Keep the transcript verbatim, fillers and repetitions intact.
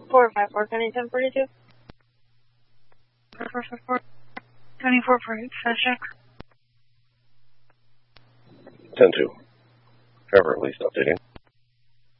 four five four, County ten forty-two. four five four, County four forty-two, check. ten two. Trevor, at least updating.